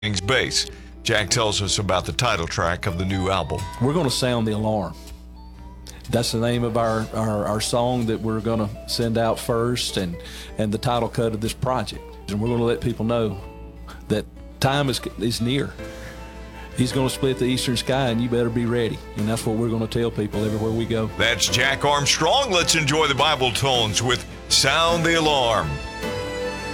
bass. Jack tells us about the title track of the new album. We're going to sound the alarm. That's the name of our song that we're going to send out first, and the title cut of this project. And we're going to let people know that time is near. He's going to split the eastern sky, and you better be ready. And that's what we're going to tell people everywhere we go. That's Jack Armstrong. Let's enjoy the Bible tones with Sound the Alarm.